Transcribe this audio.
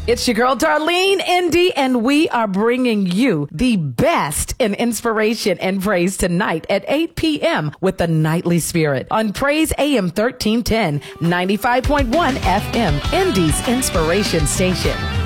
It's your girl, Darlene Indy, and we are bringing you the best in inspiration and praise tonight at 8 p.m. with the Nightly Spirit on Praise AM 1310, 95.1 FM, Indy's inspiration station.